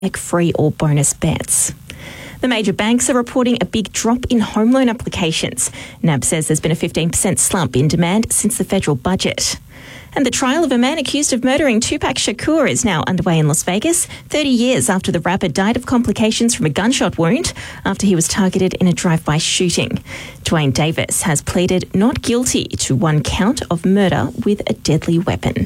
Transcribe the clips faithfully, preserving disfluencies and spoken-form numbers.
free or bonus bets. The major banks are reporting a big drop in home loan applications. N A B says there's been a fifteen percent slump in demand since the federal budget. And the trial of a man accused of murdering Tupac Shakur is now underway in Las Vegas, thirty years after the rapper died of complications from a gunshot wound after he was targeted in a drive-by shooting. Dwayne Davis has pleaded not guilty to one count of murder with a deadly weapon.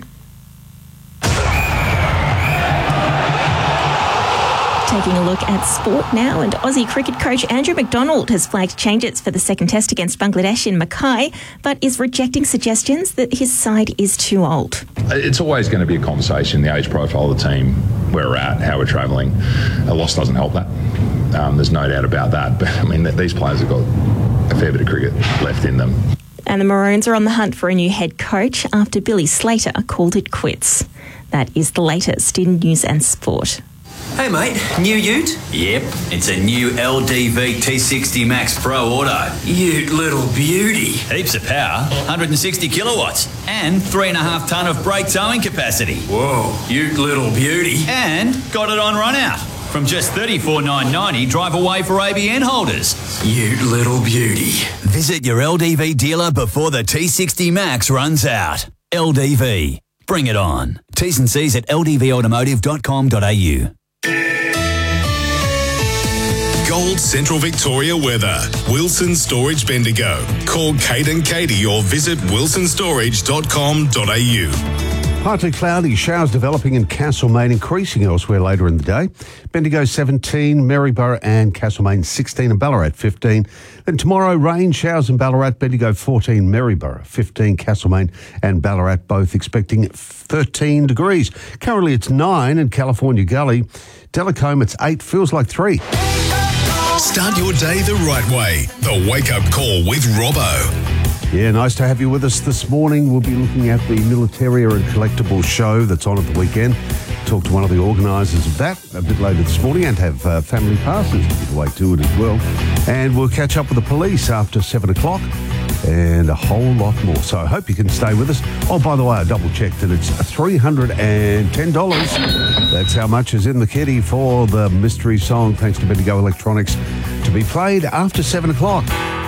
Taking a look at sport now, and Aussie cricket coach Andrew McDonald has flagged changes for the second test against Bangladesh in Mackay, but is rejecting suggestions that his side is too old. It's always going to be a conversation, the age profile of the team, where we're at, how we're travelling. A loss doesn't help that. Um, there's no doubt about that. But, I mean, these players have got a fair bit of cricket left in them. And the Maroons are on the hunt for a new head coach after Billy Slater called it quits. That is the latest in news and sport. Hey mate, new ute? Yep, it's a new L D V T sixty Max Pro Auto. Ute little beauty. Heaps of power, one hundred sixty kilowatts, and three and a half tonne of brake towing capacity. Whoa, ute little beauty. And got it on run out. From just thirty-four thousand nine hundred ninety, drive away for A B N holders. Ute little beauty. Visit your L D V dealer before the T sixty Max runs out. L D V. Bring it on. T's and C's at l d v automotive dot com dot a u. Gold Central Victoria weather. Wilson Storage Bendigo. Call Kate and Katie or visit wilson storage dot com dot a u. Partly cloudy, showers developing in Castlemaine, increasing elsewhere later in the day. Bendigo seventeen, Maryborough and Castlemaine sixteen, and Ballarat fifteen. Then tomorrow, rain, showers in Ballarat, Bendigo fourteen, Maryborough fifteen, Castlemaine and Ballarat both expecting thirteen degrees. Currently it's nine in California Gully. Delacombe, it's eight, feels like three. Start your day the right way. The Wake Up Call with Robbo. Yeah, nice to have you with us this morning. We'll be looking at the Militaria and Collectibles show that's on at the weekend. Talk to one of the organisers of that a bit later this morning, and have uh, family passes to give away to it as well. And we'll catch up with the police after seven o'clock and a whole lot more. So I hope you can stay with us. Oh, by the way, I double-checked that it's three hundred ten dollars. That's how much is in the kitty for the mystery song, thanks to Bendigo Electronics, to be played after seven o'clock.